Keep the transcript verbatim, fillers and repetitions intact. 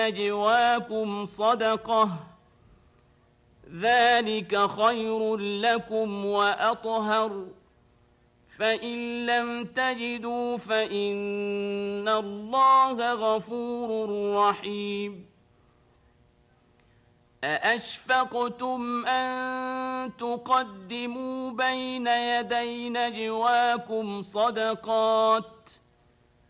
نجواكم صدقة ذلك خير لكم وأطهر فإن لم تجدوا فإن الله غفور رحيم أأشفقتم أن تقدموا بين يدي نجواكم صدقات